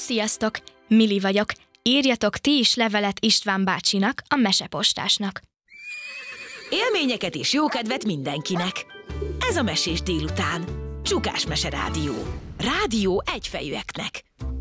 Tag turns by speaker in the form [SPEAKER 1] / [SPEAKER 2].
[SPEAKER 1] Sziasztok! Mili vagyok. Írjatok ti is levelet István bácsinak, a mesepostásnak.
[SPEAKER 2] Élményeket és jókedvet mindenkinek! Ez a Mesés délután. Csukás Mese Rádió. Rádió egyfejűeknek.